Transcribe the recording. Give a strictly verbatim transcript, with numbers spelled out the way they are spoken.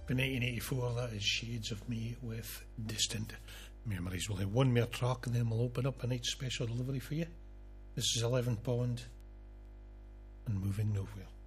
But nineteen eighty-four, that is Shades of Me with Distant Memories. We'll have one more track and then we'll open up a night special delivery for you. This is eleven Pond and Moving Nowhere.